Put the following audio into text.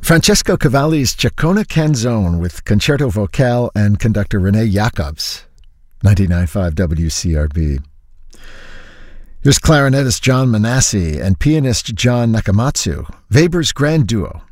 Francesco Cavalli's Ciccona Canzone with concerto vocale and conductor Rene Jacobs, 99.5 WCRB. Here's clarinetist John Manassi and pianist John Nakamatsu, Weber's Grand Duo.